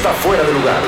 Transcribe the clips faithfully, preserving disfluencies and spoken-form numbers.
está fuera de lugar.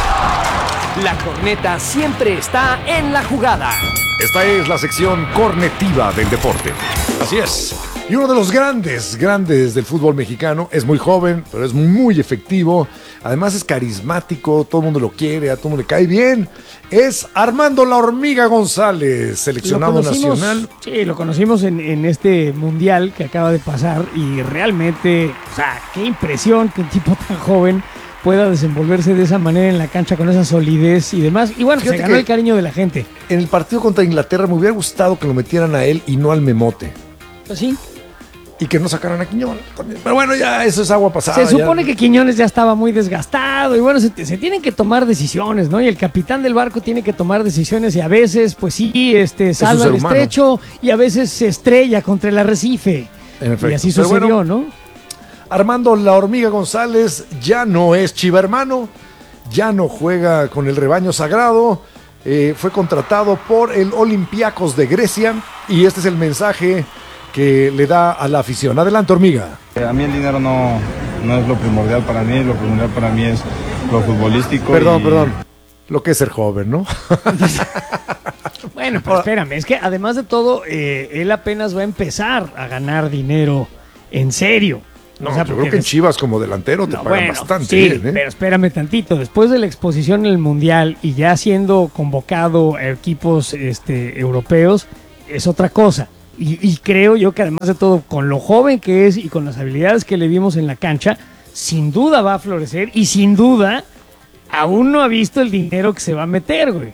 La corneta siempre está en la jugada. Esta es la sección cornetiva del deporte. Así es. Y uno de los grandes, grandes del fútbol mexicano, es muy joven, pero es muy efectivo. Además es carismático, todo el mundo lo quiere, a todo el mundo le cae bien. Es Armando La Hormiga González, seleccionado nacional. Sí, lo conocimos en, en este mundial que acaba de pasar y realmente, o sea, qué impresión que un tipo tan joven pueda desenvolverse de esa manera en la cancha con esa solidez y demás. Y bueno, se ganó el cariño de la gente. En el partido contra Inglaterra me hubiera gustado que lo metieran a él y no al Memote. Pues sí. Y que no sacaran a Quiñones también. Pero bueno, ya eso es agua pasada. Se supone ya. que Quiñones ya estaba muy desgastado y bueno, se, se tienen que tomar decisiones, ¿no? Y el capitán del barco tiene que tomar decisiones y a veces, pues sí, este, salva el estrecho y a veces se estrella contra el arrecife. En efecto. Y así Pero sucedió, bueno, ¿no? Armando La Hormiga González ya no es Chiva hermano, ya no juega con el rebaño sagrado, eh, fue contratado por el Olympiacos de Grecia y este es el mensaje que le da a la afición. Adelante, Hormiga. A mí el dinero no, no es lo primordial para mí, lo primordial para mí es lo futbolístico. Perdón, y... perdón. Lo que es ser joven, ¿no? Bueno, pero espérame, es que además de todo, eh, él apenas va a empezar a ganar dinero en serio. No, o sea, yo creo que en Chivas como delantero te no, pagan bueno, bastante sí, bien, ¿eh? Pero espérame tantito, después de la exposición en el Mundial y ya siendo convocado a equipos este, europeos, es otra cosa. Y, y creo yo que además de todo, con lo joven que es y con las habilidades que le vimos en la cancha, sin duda va a florecer y sin duda aún no ha visto el dinero que se va a meter, güey.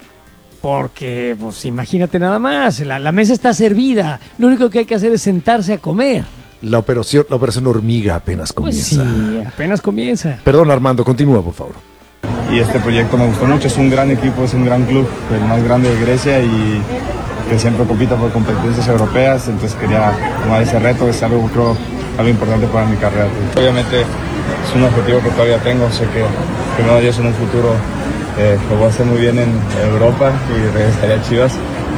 Porque, pues imagínate nada más, la, la mesa está servida, lo único que hay que hacer es sentarse a comer. La operación, la operación Hormiga apenas comienza. Pues sí, apenas comienza. Perdón, Armando, continúa, por favor. Y este proyecto me gustó mucho, es un gran equipo, es un gran club, el más grande de Grecia y que siempre compita por competencias europeas, entonces quería tomar ese reto, es algo, creo, algo importante para mi carrera. Obviamente es un objetivo que todavía tengo, sé que primero Dios en un futuro eh, lo voy a hacer muy bien en Europa y regresaré a Chivas.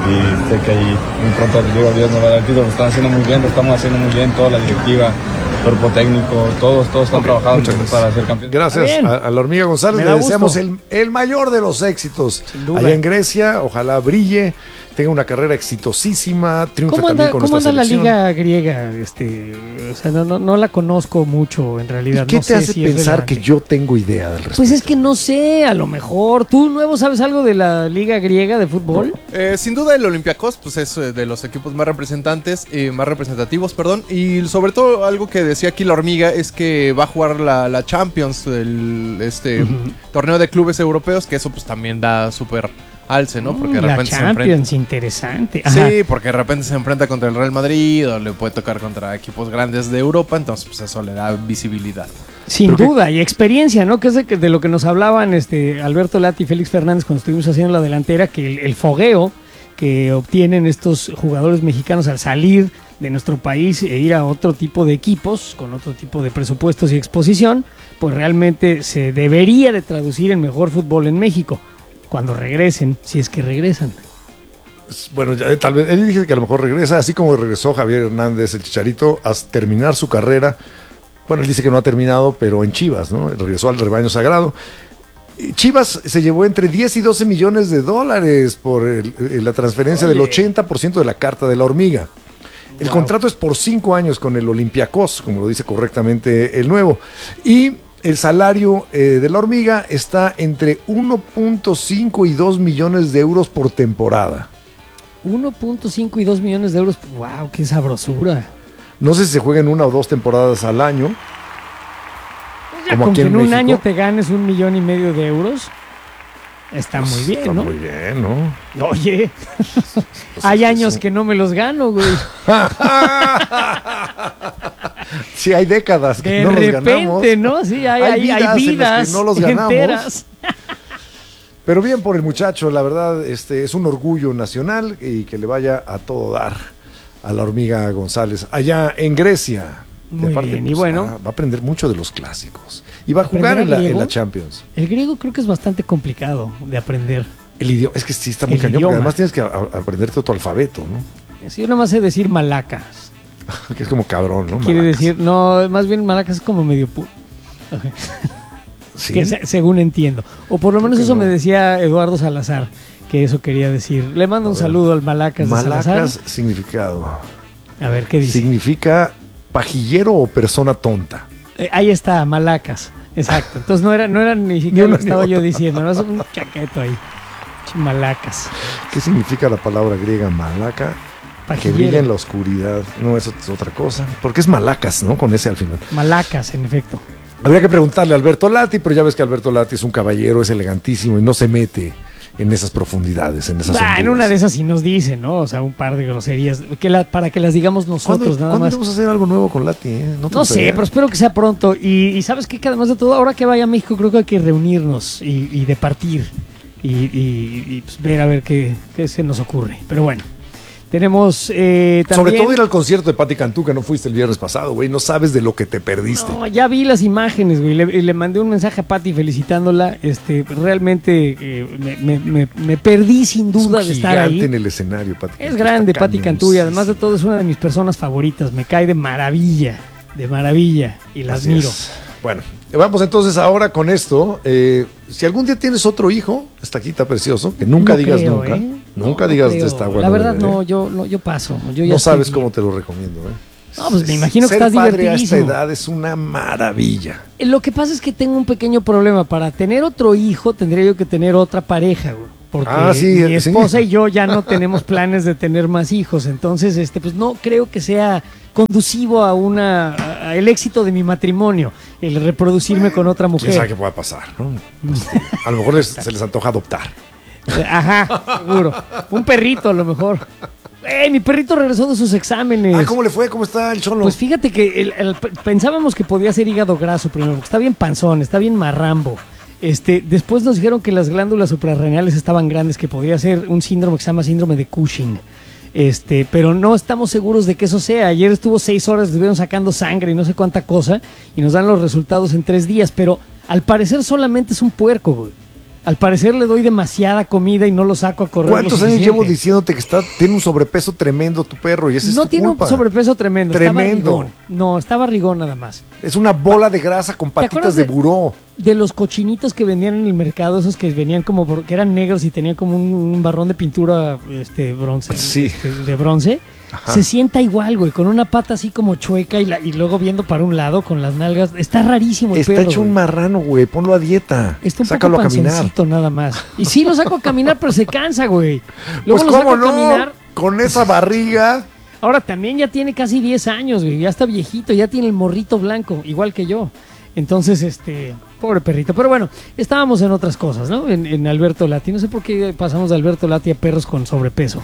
Y sé que ahí muy pronto, digo, Dios nos va a dar el título, lo están haciendo muy bien, lo estamos haciendo muy bien, toda la directiva, cuerpo técnico, todos, todos están okay, trabajando para ser campeones. Gracias a, a La Hormiga González, le deseamos el, el mayor de los éxitos allá en Grecia, ojalá brille, tenga una carrera exitosísima, triunfe ¿Cómo anda, también con ¿cómo nuestra anda selección? la liga griega? Este, o sea, no, no, no la conozco mucho en realidad. ¿Y qué no te sé hace si pensar que yo tengo idea del respecto? Pues es que no sé, a lo mejor. ¿Tú, Nuevo, sabes algo de la liga griega de fútbol? Eh, sin duda el Olympiacos pues es de los equipos más representantes, eh, más representativos, perdón. Y sobre todo algo que decía aquí La Hormiga es que va a jugar la, la Champions, el este uh-huh. torneo de clubes europeos, que eso pues también da súper alce, ¿no? Porque de la repente Champions, se enfrenta. Interesante. Ajá. Sí, porque de repente se enfrenta contra el Real Madrid o le puede tocar contra equipos grandes de Europa, entonces pues eso le da visibilidad. Sin Pero duda, que... y experiencia, ¿no? Que es de, de lo que nos hablaban este Alberto Lati y Félix Fernández cuando estuvimos haciendo la delantera, que el, el fogueo que obtienen estos jugadores mexicanos al salir de nuestro país e ir a otro tipo de equipos, con otro tipo de presupuestos y exposición, pues realmente se debería de traducir en mejor fútbol en México. Cuando regresen, si es que regresan. Bueno, ya, tal vez él dice que a lo mejor regresa, así como regresó Javier Hernández, el Chicharito, a terminar su carrera. Bueno, él dice que no ha terminado, pero en Chivas, ¿no? Regresó al rebaño sagrado. Chivas se llevó entre diez y doce millones de dólares por el, la transferencia Oye. del ochenta por ciento de la carta de La Hormiga. El wow. contrato es por cinco años con el Olympiacos, como lo dice correctamente el Nuevo. Y el salario eh, de La Hormiga está entre uno punto cinco y dos millones de euros por temporada. uno punto cinco y dos millones de euros. ¡Wow! ¡Qué sabrosura! No sé si se juegan una o dos temporadas al año. Pues ya, como aquí en, en un México. año te ganes un millón y medio de euros. Está pues muy bien, está ¿no? Muy bien, ¿no? Oye, pues hay años que no me los gano, güey. Sí, hay décadas que de no repente, los ganamos. De repente, ¿no? Sí, hay, hay, hay vidas, hay vidas que no los ganamos. Enteras. Pero bien por el muchacho, la verdad, este es un orgullo nacional y que le vaya a todo dar a La Hormiga González allá en Grecia. Muy parte, bien, pues, y bueno. Va, va a aprender mucho de los clásicos. Y va a jugar en la, en la Champions. El griego creo que es bastante complicado de aprender. El idioma, es que sí está muy el cañón, porque además tienes que a, a aprenderte tu alfabeto, ¿no? Sí, yo nada más sé decir malacas. Que es como cabrón, ¿no? Quiere malacas. decir, no, más bien malacas es como medio pu... Okay. ¿Sí? que se- según entiendo. O por lo menos que eso no. me decía Eduardo Salazar, que eso quería decir. Le mando un A ver. saludo al Malacas de Malacas, Salazar. significado. A ver, ¿qué dice? Significa pajillero o persona tonta. Eh, ahí está, Malacas. Exacto. Entonces no era, no era ni siquiera Ni lo una que ni estaba yo otra. diciendo, no es un chaqueto ahí. Ch, Malacas. ¿Qué significa la palabra griega malaca? Que Pajillero. brilla en la oscuridad. No, eso es otra cosa. Porque es malacas, ¿no? Con ese al final. Malacas, en efecto. Habría que preguntarle a Alberto Lati, pero ya ves que Alberto Lati es un caballero, es elegantísimo y no se mete en esas profundidades, en esas Ah, en honduras. una de esas sí nos dicen, ¿no? O sea, un par de groserías que la, para que las digamos ¿Cuándo, nosotros, nada ¿cuándo más. vamos a hacer algo nuevo con Lati? Eh? te No sé, gustaría? pero espero que sea pronto. Y, y sabes qué, que además de todo, ahora que vaya a México, creo que hay que reunirnos y, y departir y, y- y, pues, ver a ver qué, qué se nos ocurre. Pero bueno, tenemos eh, también... Sobre todo ir al concierto de Patti Cantú, que no fuiste el viernes pasado, güey. No sabes de lo que te perdiste. No, ya vi las imágenes, güey. Le, y le mandé un mensaje a Patti felicitándola. Este, realmente eh, me, me- me- me perdí sin Es un duda de estar gigante ahí. en el escenario, Patti Es Cantú. grande, Está Patti Cantú, y además de cañoncísimo. todo es una de mis personas favoritas. Me cae de maravilla, de maravilla, y la Así admiro. es. Bueno, vamos entonces ahora con esto. Eh, si algún día tienes otro hijo, estaquita precioso, que nunca No digas creo, nunca. ¿eh? Nunca No, no digas creo. de esta agua. La no verdad, beberé. no, yo, no, yo paso. Yo ya No sabes estoy- cómo te lo recomiendo, ¿eh? No, pues me imagino que Ser estás padre a esta divertidísimo. edad es una maravilla. Lo que pasa es que tengo un pequeño problema. Para tener otro hijo, tendría yo que tener otra pareja, güey. Porque Ah, sí, mi sí. esposa y yo ya no tenemos planes de tener más hijos. Entonces, este, pues no creo que sea conducivo a una a- a el éxito de mi matrimonio, el reproducirme con otra ¿Quién sabe mujer. qué pueda pasar? ¿no? Este, a lo mejor les- se les antoja adoptar. Ajá, seguro. Un perrito a lo mejor. ¡Eh, mi perrito regresó de sus exámenes! Ah, ¿cómo le fue? ¿Cómo está el cholo? Pues fíjate que el- el- pensábamos que podía ser hígado graso primero, porque está bien panzón, está bien marrambo. Este, después nos dijeron que las glándulas suprarrenales estaban grandes, que podía ser un síndrome que se llama síndrome de Cushing. Este, pero no estamos seguros de que eso sea. Ayer estuvo seis horas, estuvieron sacando sangre y no sé cuánta cosa, y nos dan los resultados en tres días, pero al parecer solamente es un puerco, güey. Al parecer le doy demasiada comida y no lo saco a correr. ¿Cuántos lo años suficiente. llevo diciéndote que está, tiene un sobrepeso tremendo tu perro y ese es No tu tiene culpa? un sobrepeso tremendo, Tremendo. está barrigón. No, está barrigón nada más. Es una bola de grasa con patitas acuerdas de de- buró. De los cochinitos que vendían en el mercado, esos que venían como por- que eran negros y tenían como un, un barrón de pintura este bronce, Sí. este, de bronce, Ajá. se sienta igual, güey, con una pata así como chueca y, la- y luego viendo para un lado con las nalgas. Está rarísimo el Está perro, hecho un güey. marrano, güey. Ponlo a dieta. Está un Sácalo poco a caminar. panzoncito nada más. Y sí lo saco a caminar, pero se cansa, güey. Luego Pues lo saco cómo a no, caminar. con esa barriga. Ahora también ya tiene casi diez años, güey. Ya está viejito, ya tiene el morrito blanco, igual que yo. Entonces, este, pobre perrito. Pero bueno, estábamos en otras cosas, ¿no? En, en Alberto Lati. No sé por qué pasamos de Alberto Lati a perros con sobrepeso.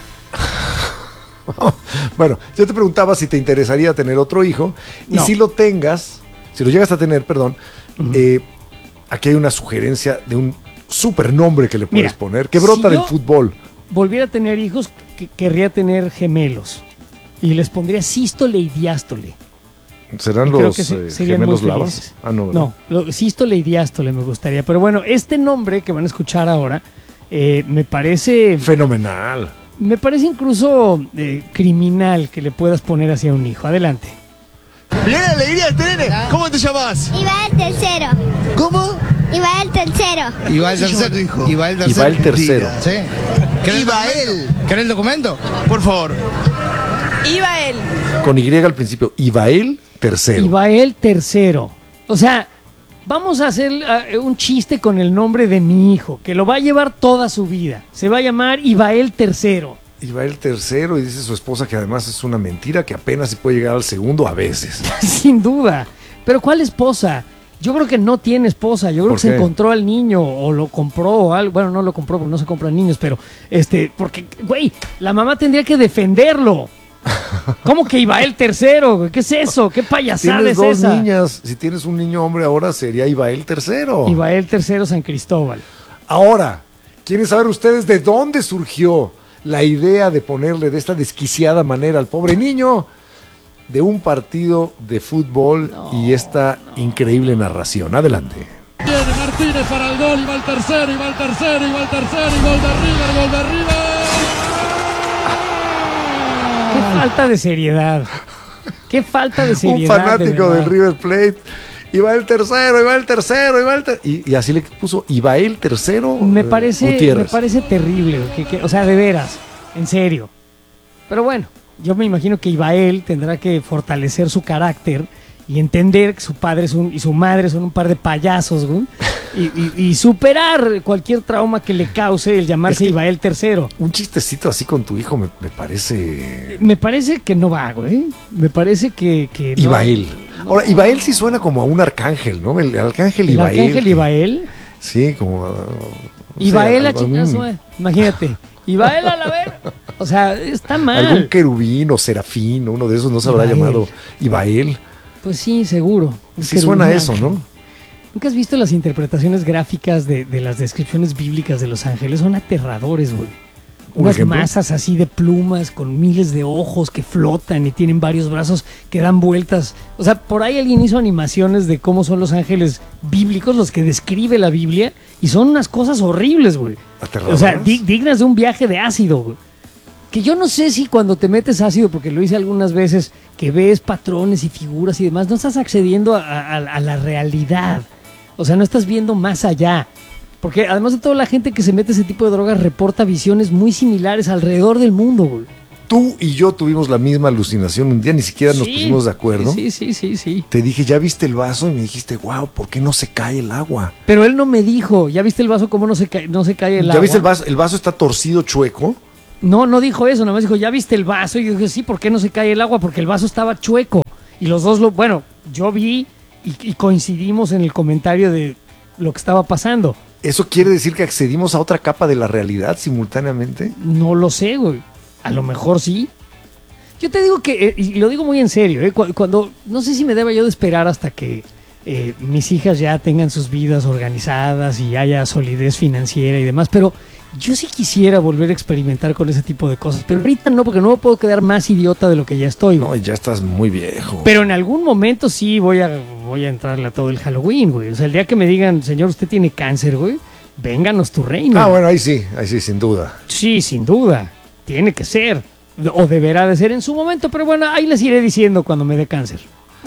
Bueno, yo te preguntaba si te interesaría tener otro hijo. Y No. si lo tengas, si lo llegas a tener, perdón, eh, aquí hay una sugerencia de un super nombre que le puedes Mira, poner, que brota si del yo- fútbol. Volviera a tener hijos, que, querría tener gemelos. Y les pondría sístole y diástole. ¿Serán Y creo los que se- eh, serían gemelos muy lavas? felices. Ah, no, ¿verdad? No, lo- sístole y diástole me gustaría. Pero bueno, este nombre que van a escuchar ahora eh, me parece Fenomenal. me parece incluso eh, criminal que le puedas poner hacia un hijo. Adelante. Viene la alegría este nene. ¿Cómo te llamas? Y va el tercero. ¿Cómo? Y va el tercero. Y va el tercer hijo. Y va el Y va tercer. el tercero. Sí. ¿Querés Y el va documento? él. ¿Querés el documento? Por favor. Iba él. Con Y al principio. Ibael tercero. Y va el tercero. O sea, vamos a hacer uh, un chiste con el nombre de mi hijo, que lo va a llevar toda su vida. Se va a llamar Ibael tercero. Ibael tercero y dice su esposa que además es una mentira, que apenas se puede llegar al segundo a veces. Sin duda. Pero ¿cuál esposa? Yo creo que no tiene esposa. Yo creo ¿Por que se qué? encontró al niño o lo compró o algo. Bueno, no lo compró porque no se compran niños, pero este, porque, güey, la mamá tendría que defenderlo. ¿Cómo que iba el tercero? güey? ¿Qué es eso? ¿Qué payasada Tienes es dos esa? niñas. Si tienes un niño hombre ahora sería Ibael tercero. Iba el tercero San Cristóbal. Ahora, ¿quieren saber ustedes de dónde surgió la idea de ponerle de esta desquiciada manera al pobre niño? De un partido de fútbol y esta increíble narración. Adelante. Viene Martínez para el gol, y va el tercero, y va el tercero, y va el tercero, y gol de River, gol de River. Qué falta de seriedad. Qué falta de Un seriedad. de fanático verdad. del River Plate y va el tercero, y va el tercero, y va el tercero. Y, y así le puso, y va el tercero. Me eh, parece, Gutiérrez. me parece terrible, que, que, o sea, de veras, en serio. Pero bueno, yo me imagino que Ibael tendrá que fortalecer su carácter y entender que su padre es un, y su madre son un par de payasos, güey, y, y, y superar cualquier trauma que le cause el llamarse Es que Ibael tercero. Un chistecito así con tu hijo me, me parece... Me parece que no va, güey. Me parece que... que no. Ibael. Ahora, Ibael sí suena como a un arcángel, ¿no? El arcángel ¿El Ibael. arcángel Ibael? Sí, como... no Ibael sé, a chingazo, eh. Imagínate. Ibael a la ver. O sea, está mal. algún querubín o serafín, uno de esos no se habrá Ibael. llamado Ibael. Pues sí, seguro. Sí suena a eso, ¿no? ¿Nunca has visto las interpretaciones gráficas de, de las descripciones bíblicas de los ángeles? Son aterradores, güey. ¿Un Unas ejemplo? masas así de plumas con miles de ojos que flotan y tienen varios brazos que dan vueltas. O sea, por ahí alguien hizo animaciones de cómo son los ángeles bíblicos, los que describe la Biblia, y son unas cosas horribles, güey. Aterradoras. O sea, di- dignas de un viaje de ácido, güey. Que yo no sé si cuando te metes ácido, porque lo hice algunas veces, que ves patrones y figuras y demás, no estás accediendo a, a- a la realidad. O sea, no estás viendo más allá. Porque además de todo, la gente que se mete ese tipo de drogas reporta visiones muy similares alrededor del mundo, güey. Tú y yo tuvimos la misma alucinación un día, ni siquiera nos Sí, pusimos de acuerdo. Sí, sí, sí, sí. Te dije, ¿ya viste el vaso? Y me dijiste, wow, ¿por qué no se cae el agua? Pero él no me dijo, ¿ya viste el vaso cómo no se cae, no se cae el ¿Ya agua? viste el vaso? El vaso está torcido, chueco. No, no dijo eso, nada más dijo, ¿ya viste el vaso? Y yo dije, sí, ¿por qué no se cae el agua? Porque el vaso estaba chueco. Y los dos, lo, bueno, yo vi y, y coincidimos en el comentario de lo que estaba pasando. ¿Eso quiere decir que accedimos a otra capa de la realidad simultáneamente? No lo sé, güey. A lo mejor sí. Yo te digo que, eh, y lo digo muy en serio, eh, cu- cuando, no sé si me deba yo de esperar hasta que eh, mis hijas ya tengan sus vidas organizadas y haya solidez financiera y demás, pero yo sí quisiera volver a experimentar con ese tipo de cosas, pero ahorita no, porque no me puedo quedar más idiota de lo que ya estoy, güey. No, ya estás muy viejo. Pero en algún momento sí voy a, voy a entrarle a todo el Halloween, güey. O sea, el día que me digan, señor, usted tiene cáncer, güey, vénganos tu reino. Ah, bueno, ahí sí, ahí sí, sin duda. Sí, sin duda. Tiene que ser. O deberá de ser en su momento, pero bueno, ahí les iré diciendo cuando me dé cáncer.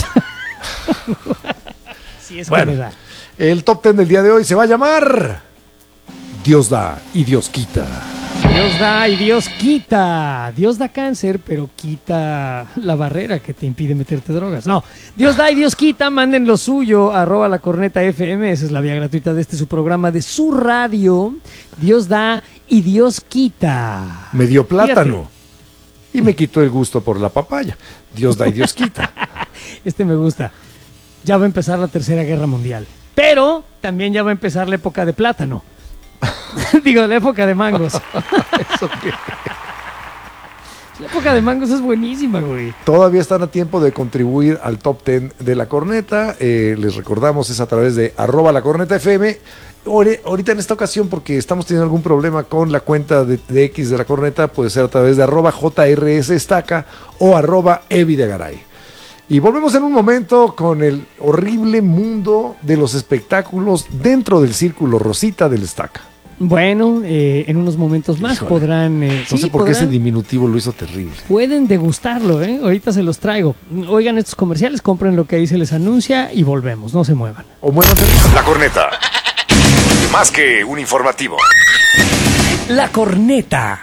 Sí, es Bueno, que me da. el top ten del día de hoy se va a llamar Dios da y Dios quita. Dios da y Dios quita. Dios da cáncer, pero quita la barrera que te impide meterte drogas. No, Dios da y Dios quita. Manden lo suyo, arroba la corneta F M. Esa es la vía gratuita de este su programa de su radio. Dios da y Dios quita. Me dio plátano Fíjate. y me quitó el gusto por la papaya. Dios da y Dios quita. Este me gusta. Ya va a empezar la Tercera Guerra Mundial. Pero también ya va a empezar la época de plátano. Digo, la época de mangos. ¿Eso qué? La época de mangos es buenísima, güey. Todavía están a tiempo de contribuir al top ten de la corneta. Eh, les recordamos, es a través de arroba la corneta F M. Ore- Ahorita en esta ocasión, porque estamos teniendo algún problema con la cuenta de, de X de la corneta, puede ser a través de arroba J R S Estaca o arroba Evi de Garay. Y volvemos en un momento con el horrible mundo de los espectáculos dentro del círculo Rosita del Estaca. Bueno, eh, en unos momentos más Híjole. podrán... eh, No sí, sé por qué ese podrán- diminutivo lo hizo terrible. Pueden degustarlo, ¿eh? Ahorita se los traigo. Oigan estos comerciales, compren lo que ahí se les anuncia y volvemos. No se muevan. O muévanse. La corneta. Más que un informativo. La corneta.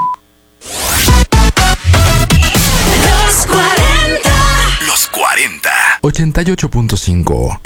Los cuarenta. Los cuarenta. ochenta y ocho punto cinco.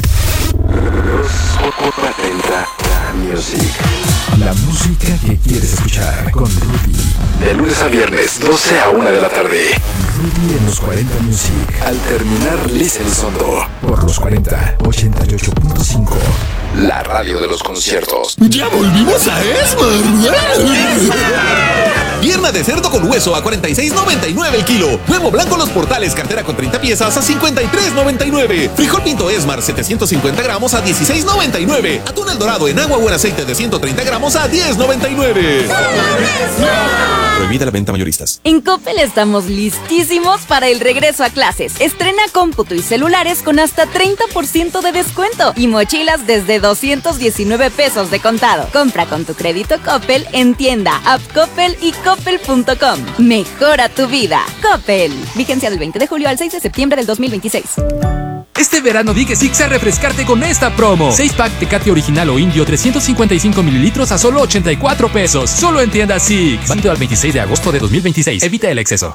Music. La música que quieres escuchar con Rudy. De lunes a viernes, doce a una de la tarde. Rudy en los cuarenta Music. Al terminar, Liz Elizondo. Por los cuarenta, ochenta y ocho punto cinco. La radio de los conciertos. ¡Ya volvimos a Esmar! Pierna de cerdo con hueso a cuarenta y seis noventa y nueve el kilo. Huevo blanco Los Portales, cartera con treinta piezas a cincuenta y tres noventa y nueve. Frijol pinto Esmar setecientos cincuenta gramos a dieciséis noventa y nueve. Atún El Dorado en agua o en aceite de ciento treinta gramos a diez noventa y nueve. Prohibida la venta a mayoristas. En Coppel estamos listísimos para el regreso a clases. Estrena cómputo y celulares con hasta treinta por ciento de descuento y mochilas desde doscientos diecinueve pesos de contado. Compra con tu crédito Coppel en tienda, app Coppel y coppel punto com. Mejora tu vida. Coppel. Vigencia del veinte de julio al seis de septiembre del dos mil veintiséis. Este verano di que Six a refrescarte con esta promo. seis pack Tecate Original o Indio trescientos cincuenta y cinco mililitros a solo ochenta y cuatro pesos. Solo en tiendas Six. Válido al veintiséis de agosto de dos mil veintiséis. Evita el exceso.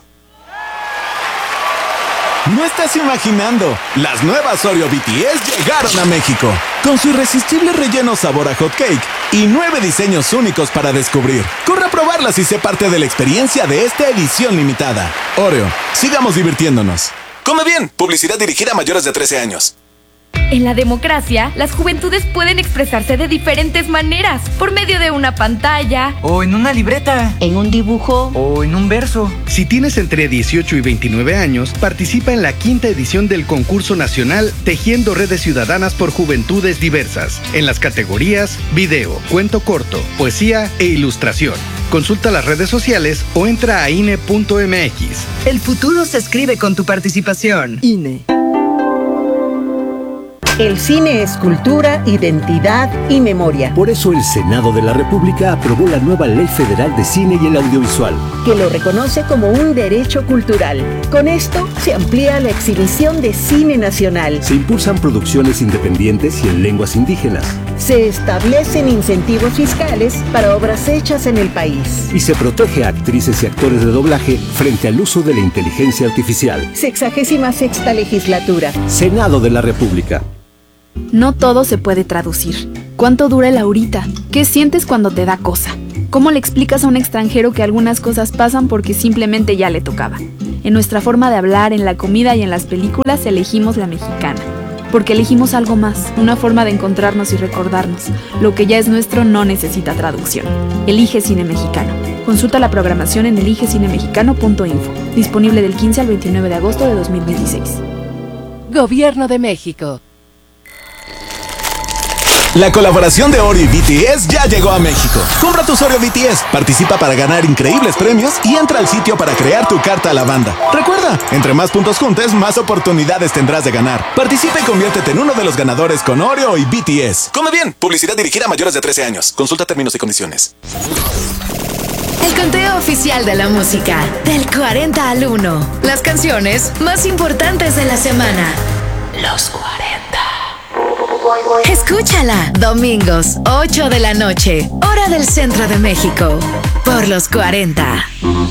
No estás imaginando, las nuevas Oreo B T S llegaron a México, con su irresistible relleno sabor a hot cake y nueve diseños únicos para descubrir. Corre a probarlas y sé parte de la experiencia de esta edición limitada. Oreo, sigamos divirtiéndonos. Come bien, publicidad dirigida a mayores de trece años. En la democracia, las juventudes pueden expresarse de diferentes maneras, por medio de una pantalla, o en una libreta, en un dibujo, o en un verso. Si tienes entre dieciocho y veintinueve años, participa en la quinta edición del concurso nacional Tejiendo Redes Ciudadanas por Juventudes Diversas, en las categorías video, cuento corto, poesía e ilustración. Consulta las redes sociales o entra a I N E punto M X. El futuro se escribe con tu participación. I N E. El cine es cultura, identidad y memoria. Por eso el Senado de la República aprobó la nueva Ley Federal de Cine y el Audiovisual, que lo reconoce como un derecho cultural. Con esto se amplía la exhibición de cine nacional. Se impulsan producciones independientes y en lenguas indígenas. Se establecen incentivos fiscales para obras hechas en el país. Y se protege a actrices y actores de doblaje frente al uso de la inteligencia artificial. Sexagésima sexta legislatura. Senado de la República. No todo se puede traducir. ¿Cuánto dura el ahorita? ¿Qué sientes cuando te da cosa? ¿Cómo le explicas a un extranjero que algunas cosas pasan porque simplemente ya le tocaba? En nuestra forma de hablar, en la comida y en las películas elegimos la mexicana. Porque elegimos algo más, una forma de encontrarnos y recordarnos. Lo que ya es nuestro no necesita traducción. Elige Cine Mexicano. Consulta la programación en elige cine mexicano punto info. Disponible del quince al veintinueve de agosto de dos mil dieciséis. Gobierno de México. La colaboración de Oreo y B T S ya llegó a México. Compra tus Oreo B T S, participa para ganar increíbles premios y entra al sitio para crear tu carta a la banda. Recuerda, entre más puntos juntes, más oportunidades tendrás de ganar. Participa y conviértete en uno de los ganadores con Oreo y B T S. Come bien, publicidad dirigida a mayores de trece años. Consulta términos y condiciones. El conteo oficial de la música, del cuarenta al uno. Las canciones más importantes de la semana. Los cuarenta. Escúchala, domingos, ocho de la noche, hora del centro de México, por los cuarenta.